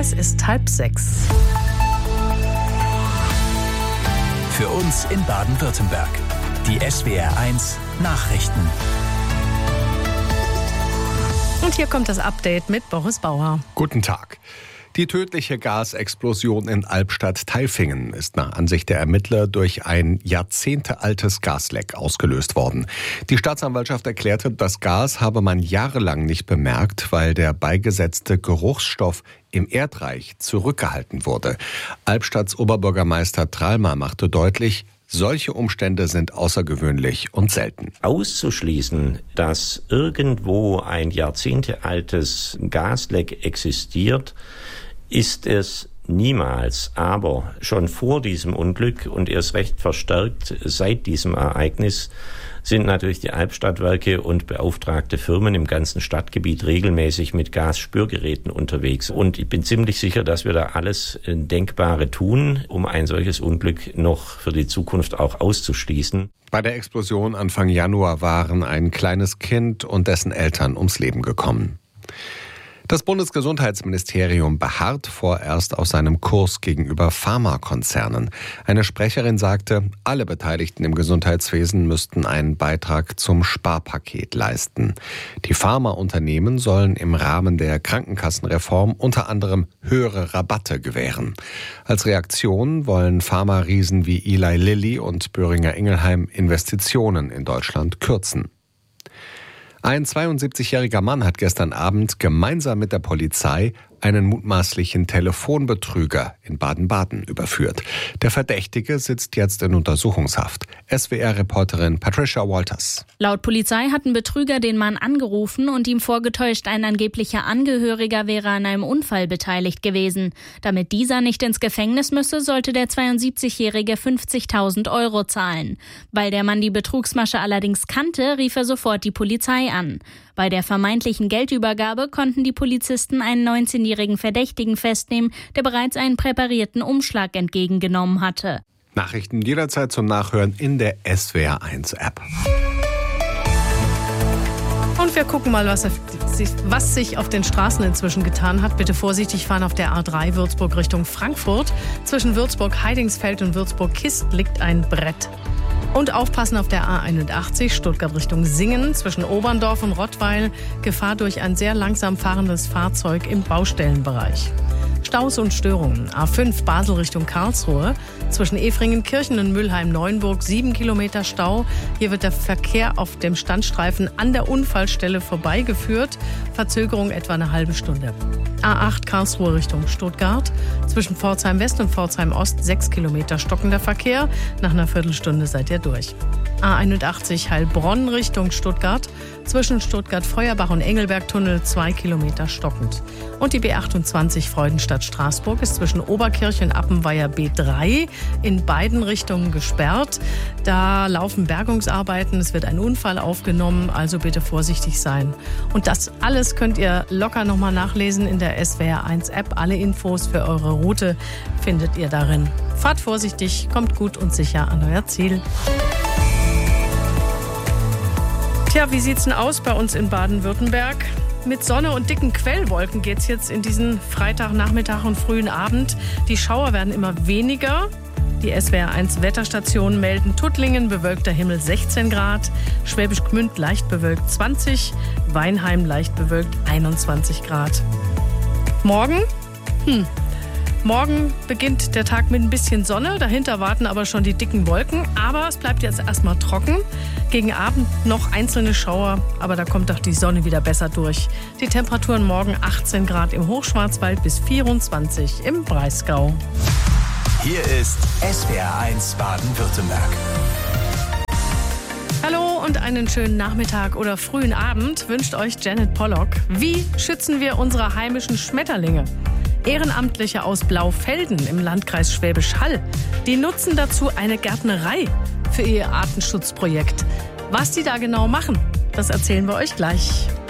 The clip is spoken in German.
Es ist 5:30. Für uns in Baden-Württemberg. Die SWR1 Nachrichten. Und hier kommt das Update mit Boris Bauer. Guten Tag. Die tödliche Gasexplosion in Albstadt-Tailfingen ist nach Ansicht der Ermittler durch ein jahrzehntealtes Gasleck ausgelöst worden. Die Staatsanwaltschaft erklärte, das Gas habe man jahrelang nicht bemerkt, weil der beigesetzte Geruchsstoff im Erdreich zurückgehalten wurde. Albstadts Oberbürgermeister Tralmer machte deutlich, solche Umstände sind außergewöhnlich und selten. Auszuschließen, dass irgendwo ein jahrzehntealtes Gasleck existiert, ist es niemals. Aber schon vor diesem Unglück und erst recht verstärkt seit diesem Ereignis sind natürlich die Albstadtwerke und beauftragte Firmen im ganzen Stadtgebiet regelmäßig mit Gasspürgeräten unterwegs. Und ich bin ziemlich sicher, dass wir da alles Denkbare tun, um ein solches Unglück noch für die Zukunft auch auszuschließen. Bei der Explosion Anfang Januar waren ein kleines Kind und dessen Eltern ums Leben gekommen. Das Bundesgesundheitsministerium beharrt vorerst auf seinem Kurs gegenüber Pharmakonzernen. Eine Sprecherin sagte, alle Beteiligten im Gesundheitswesen müssten einen Beitrag zum Sparpaket leisten. Die Pharmaunternehmen sollen im Rahmen der Krankenkassenreform unter anderem höhere Rabatte gewähren. Als Reaktion wollen Pharma-Riesen wie Eli Lilly und Boehringer Ingelheim Investitionen in Deutschland kürzen. Ein 72-jähriger Mann hat gestern Abend gemeinsam mit der Polizei einen mutmaßlichen Telefonbetrüger in Baden-Baden überführt. Der Verdächtige sitzt jetzt in Untersuchungshaft. SWR-Reporterin Patricia Walters. Laut Polizei hat ein Betrüger den Mann angerufen und ihm vorgetäuscht, ein angeblicher Angehöriger wäre an einem Unfall beteiligt gewesen. Damit dieser nicht ins Gefängnis müsse, sollte der 72-Jährige 50.000 € zahlen. Weil der Mann die Betrugsmasche allerdings kannte, rief er sofort die Polizei an. Bei der vermeintlichen Geldübergabe konnten die Polizisten einen 19-jährigen Verdächtigen festnehmen, der bereits einen präparierten Umschlag entgegengenommen hatte. Nachrichten jederzeit zum Nachhören in der SWR1-App. Und wir gucken mal, was sich auf den Straßen inzwischen getan hat. Bitte vorsichtig fahren auf der A3 Würzburg Richtung Frankfurt. Zwischen Würzburg-Heidingsfeld und Würzburg-Kist liegt ein Brett. Und aufpassen auf der A81 Stuttgart Richtung Singen zwischen Oberndorf und Rottweil. Gefahr durch ein sehr langsam fahrendes Fahrzeug im Baustellenbereich. Staus und Störungen. A5 Basel Richtung Karlsruhe. Zwischen Efringen-Kirchen und Mülheim-Neuenburg 7 Kilometer Stau. Hier wird der Verkehr auf dem Standstreifen an der Unfallstelle vorbeigeführt. Verzögerung etwa eine halbe Stunde. A8 Karlsruhe Richtung Stuttgart. Zwischen Pforzheim West und Pforzheim Ost 6 Kilometer stockender Verkehr. Nach einer Viertelstunde seid ihr durch. A81 Heilbronn Richtung Stuttgart. Zwischen Stuttgart-Feuerbach und Engelberg-Tunnel 2 Kilometer stockend. Und die B28 Freudenstadt-Straßburg ist zwischen Oberkirch und Appenweier B3 in beiden Richtungen gesperrt. Da laufen Bergungsarbeiten, es wird ein Unfall aufgenommen, also bitte vorsichtig sein. Und das alles könnt ihr locker nochmal nachlesen in der SWR1-App. Alle Infos für eure Route findet ihr darin. Fahrt vorsichtig, kommt gut und sicher an euer Ziel. Tja, wie sieht's denn aus bei uns in Baden-Württemberg? Mit Sonne und dicken Quellwolken geht's jetzt in diesen Freitagnachmittag und frühen Abend. Die Schauer werden immer weniger. Die SWR1 Wetterstationen melden Tuttlingen, bewölkter Himmel 16 Grad, Schwäbisch Gmünd leicht bewölkt 20, Weinheim leicht bewölkt 21 Grad. Morgen? Morgen beginnt der Tag mit ein bisschen Sonne, dahinter warten aber schon die dicken Wolken. Aber es bleibt jetzt erstmal trocken. Gegen Abend noch einzelne Schauer, aber da kommt doch die Sonne wieder besser durch. Die Temperaturen morgen 18 Grad im Hochschwarzwald bis 24 im Breisgau. Hier ist SWR1 Baden-Württemberg. Hallo und einen schönen Nachmittag oder frühen Abend wünscht euch Janet Pollock. Wie schützen wir unsere heimischen Schmetterlinge? Ehrenamtliche aus Blaufelden im Landkreis Schwäbisch Hall, die nutzen dazu eine Gärtnerei für ihr Artenschutzprojekt. Was die da genau machen, das erzählen wir euch gleich.